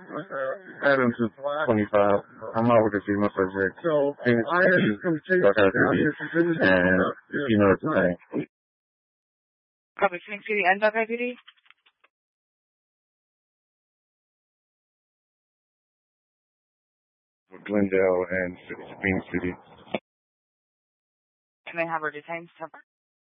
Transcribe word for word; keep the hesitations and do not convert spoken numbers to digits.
Adams is twenty-five. I'm out with to see my subject. So I had to come take it. And you know it's the same. Copy, Phoenix City and Buckeye P D? Glendale and Phoenix City. Can they have her detained separate?